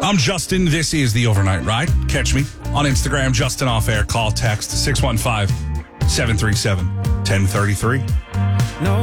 I'm Justin. This is The Overnight Ride. Catch me on Instagram, Justin Off Air. Call, text 615-737-1033.